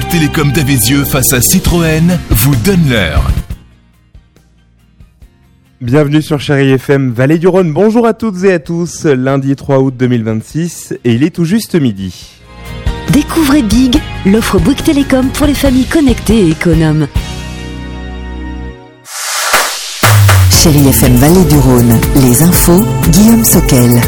Bouygues Télécom d'Avézieux face à Citroën vous donne l'heure. Bienvenue sur Chérie FM Vallée du Rhône. Bonjour à toutes et à tous. Lundi 3 août 2026 et il est tout juste midi. Découvrez Big, l'offre Bouygues Télécom pour les familles connectées et économes. Chérie FM Vallée du Rhône, les infos, Guillaume Soquel.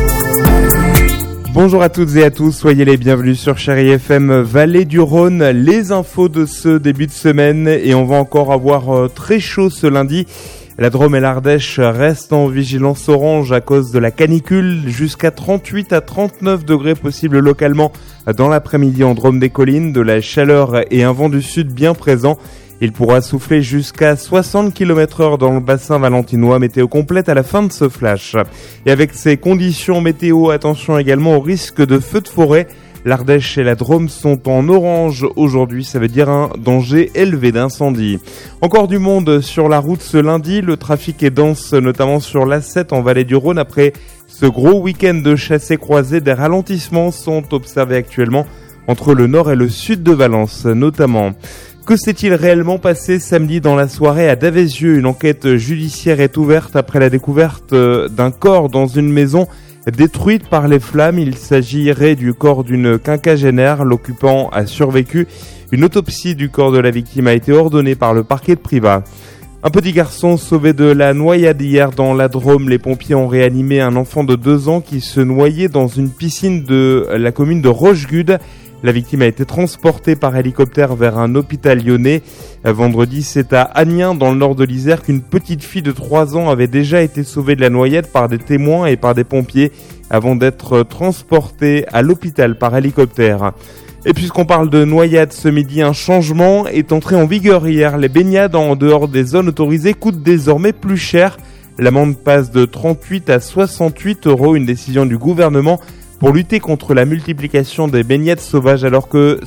Bonjour à toutes et à tous, soyez les bienvenus sur Chérie FM Vallée du Rhône. Les infos de ce début de semaine et on va encore avoir très chaud ce lundi. La Drôme et l'Ardèche restent en vigilance orange à cause de la canicule, jusqu'à 38 à 39 degrés possibles localement dans l'après-midi en Drôme des Collines, de la chaleur et un vent du sud bien présent. Il pourra souffler jusqu'à 60 km/h dans le bassin valentinois, météo complète à la fin de ce flash. Et avec ces conditions météo, attention également au risque de feux de forêt. L'Ardèche et la Drôme sont en orange aujourd'hui, ça veut dire un danger élevé d'incendie. Encore du monde sur la route ce lundi, le trafic est dense notamment sur l'A7 en Vallée du Rhône. Après ce gros week-end de chassés-croisés, des ralentissements sont observés actuellement entre le nord et le sud de Valence notamment. Que s'est-il réellement passé samedi dans la soirée à Davézieux? Une enquête judiciaire est ouverte après la découverte d'un corps dans une maison détruite par les flammes. Il s'agirait du corps d'une quinquagénaire. L'occupant a survécu. Une autopsie du corps de la victime a été ordonnée par le parquet de Privas. Un petit garçon sauvé de la noyade hier dans la Drôme. Les pompiers ont réanimé un enfant de 2 ans qui se noyait dans une piscine de la commune de Rochegude. La victime a été transportée par hélicoptère vers un hôpital lyonnais. Vendredi, c'est à Aniens, dans le nord de l'Isère, qu'une petite fille de 3 ans avait déjà été sauvée de la noyade par des témoins et par des pompiers avant d'être transportée à l'hôpital par hélicoptère. Et puisqu'on parle de noyade ce midi, un changement est entré en vigueur hier. Les baignades en dehors des zones autorisées coûtent désormais plus cher. L'amende passe de 38 à 68 €, une décision du gouvernement pour lutter contre la multiplication des baignades sauvages, alors que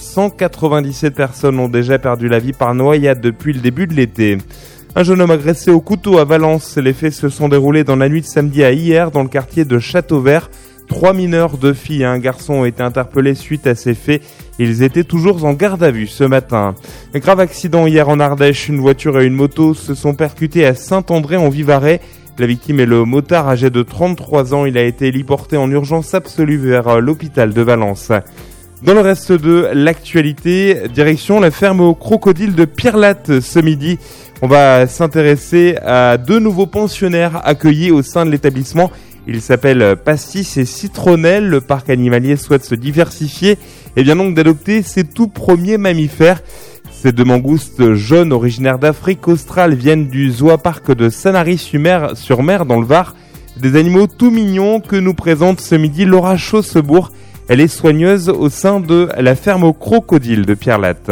197 personnes ont déjà perdu la vie par noyade depuis le début de l'été. Un jeune homme agressé au couteau à Valence. Les faits se sont déroulés dans la nuit de samedi à hier dans le quartier de Châteauvert. 3 mineurs, 2 filles et un garçon ont été interpellés suite à ces faits. Ils étaient toujours en garde à vue ce matin. Un grave accident hier en Ardèche. Une voiture et une moto se sont percutées à Saint-André en Vivarais. La victime est le motard âgé de 33 ans. Il a été héliporté en urgence absolue vers l'hôpital de Valence. Dans le reste de l'actualité, direction la ferme aux crocodiles de Pierrelatte ce midi. On va s'intéresser à 2 nouveaux pensionnaires accueillis au sein de l'établissement. Ils s'appellent Pastis et Citronnelle. Le parc animalier souhaite se diversifier et vient donc d'adopter ses tout premiers mammifères. Ces 2 mangoustes jaunes originaires d'Afrique australe viennent du Zooparc de Sanary-sur-Mer dans le Var. Des animaux tout mignons que nous présente ce midi Laura Chaussebourg. Elle est soigneuse au sein de la ferme aux crocodiles de Pierrelatte.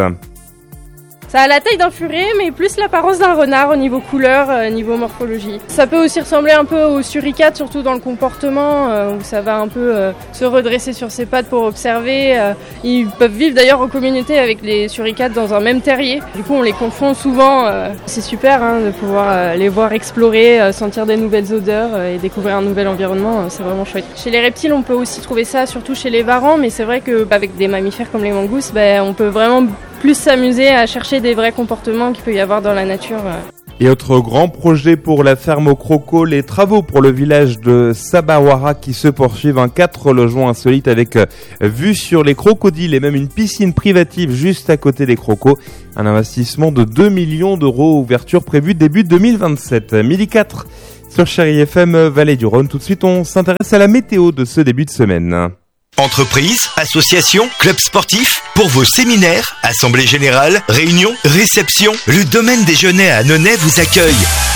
Ça a la taille d'un furet, mais plus l'apparence d'un renard au niveau couleur, niveau morphologie. Ça peut aussi ressembler un peu aux suricates, surtout dans le comportement, où ça va un peu se redresser sur ses pattes pour observer. Ils peuvent vivre d'ailleurs en communauté avec les suricates dans un même terrier. Du coup, on les confond souvent. C'est super de pouvoir les voir explorer, sentir des nouvelles odeurs et découvrir un nouvel environnement. C'est vraiment chouette. Chez les reptiles, on peut aussi trouver ça, surtout chez les varans, mais c'est vrai qu'avec des mammifères comme les mangoustes, on peut vraiment plus s'amuser à chercher des vrais comportements qu'il peut y avoir dans la nature. Et autre grand projet pour la ferme aux crocos, les travaux pour le village de Sabawara qui se poursuivent. 4 logements insolites avec vue sur les crocodiles et même une piscine privative juste à côté des crocos. Un investissement de 2 millions d'euros, ouverture prévue début 2027. 1004 sur Chérie FM Vallée du Rhône. Tout de suite, on s'intéresse à la météo de ce début de semaine. Entreprises, associations, clubs sportifs, pour vos séminaires, assemblées générales, réunions, réceptions, le domaine des Genêts à Annonay vous accueille.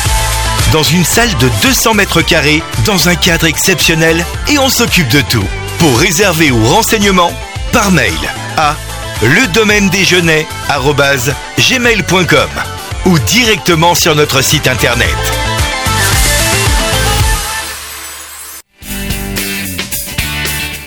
Dans une salle de 200 mètres carrés, dans un cadre exceptionnel, et on s'occupe de tout. Pour réserver ou renseignements, par mail à ledomainedesgenêts@gmail.com ou directement sur notre site internet.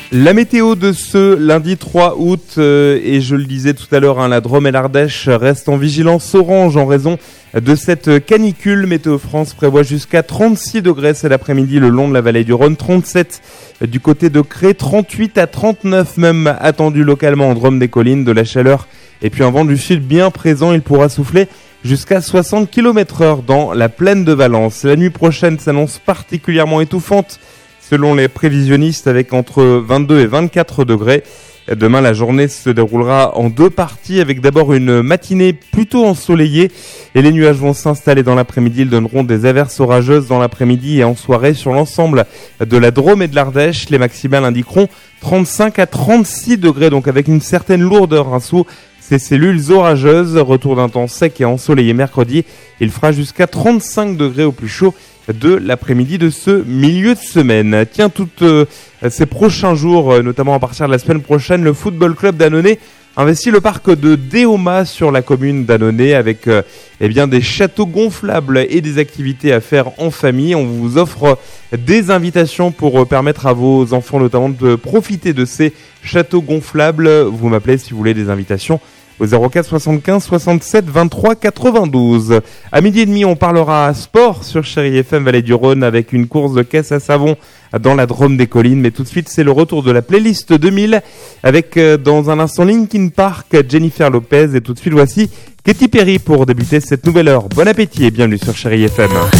La météo de ce lundi 3 août, et je le disais tout à l'heure, la Drôme et l'Ardèche restent en vigilance orange en raison de cette canicule. Météo France prévoit jusqu'à 36 degrés cet après-midi le long de la vallée du Rhône, 37 du côté de Cré, 38 à 39 même attendus localement en Drôme des collines, de la chaleur et puis un vent du sud bien présent. Il pourra souffler jusqu'à 60 km/h dans la plaine de Valence. La nuit prochaine s'annonce particulièrement étouffante selon les prévisionnistes, avec entre 22 et 24 degrés. Demain, la journée se déroulera en deux parties, avec d'abord une matinée plutôt ensoleillée et les nuages vont s'installer dans l'après-midi. Ils donneront des averses orageuses dans l'après-midi et en soirée sur l'ensemble de la Drôme et de l'Ardèche. Les maximales indiqueront 35 à 36 degrés, donc avec une certaine lourdeur sous ces cellules orageuses. Retour d'un temps sec et ensoleillé mercredi. Il fera jusqu'à 35 degrés au plus chaud de l'après-midi de ce milieu de semaine. Tiens, toutes ces prochains jours, notamment à partir de la semaine prochaine, le Football Club d'Annonay investit le parc de Déoma sur la commune d'Annonay avec des châteaux gonflables et des activités à faire en famille. On vous offre des invitations pour permettre à vos enfants notamment de profiter de ces châteaux gonflables. Vous m'appelez si vous voulez des invitations au 04 75 67 23 92. À 12h30, on parlera sport sur Chérie FM Vallée du Rhône avec une course de caisse à savon dans la Drôme des collines. Mais tout de suite, c'est le retour de la playlist 2000 avec dans un instant Linkin Park, Jennifer Lopez et tout de suite voici Katy Perry pour débuter cette nouvelle heure. Bon appétit et bienvenue sur Chérie FM.